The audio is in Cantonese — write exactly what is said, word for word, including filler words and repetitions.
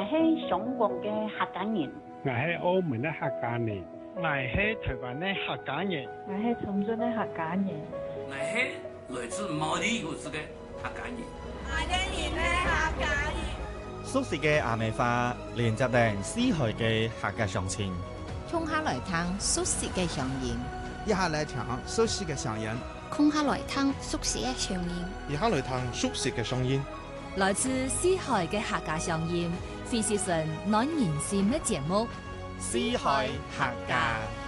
係香港嘅客家人， 我係澳門嘅客家人， 我係台灣嘅客家人， 我係深圳嘅客家人， 我係來自毛里求斯嘅客家人， 我哋係客家人。 熟悉嘅阿美花，連接定四海嘅客家鄉親。 衝下來聽熟悉嘅聲音， 一下來聽熟悉嘅聲音， 空下來聽熟悉嘅聲音， 一下來聽熟悉嘅聲音。 來自四海嘅客家聲音，飛時順暖人心嘅節目， 四海客家。